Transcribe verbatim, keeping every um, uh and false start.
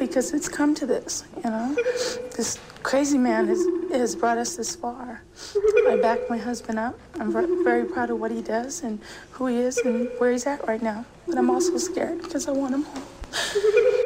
because it's come to this, you know. This crazy man has, has brought us this far. I backed my husband up. I'm very proud of what he does and who he is and where he's at right now. But I'm also scared because I want him home.